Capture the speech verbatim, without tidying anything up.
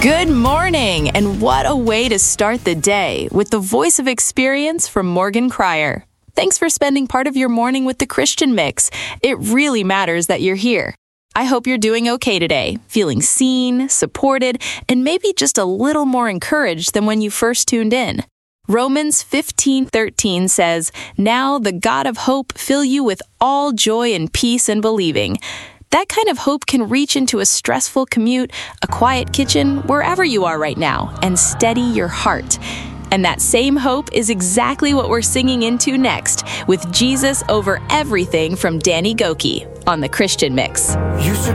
Good morning, and what a way to start the day with the voice of experience from Morgan Cryer. Thanks for spending part of your morning with the Christian Mix. It really matters that you're here. I hope you're doing okay today, feeling seen, supported, and maybe just a little more encouraged than when you first tuned in. Romans fifteen thirteen says, "Now the God of hope fill you with all joy and peace in believing." That kind of hope can reach into a stressful commute, a quiet kitchen, wherever you are right now, and steady your heart. And that same hope is exactly what we're singing into next, with Jesus Over Everything from Danny Gokey on the Christian Mix.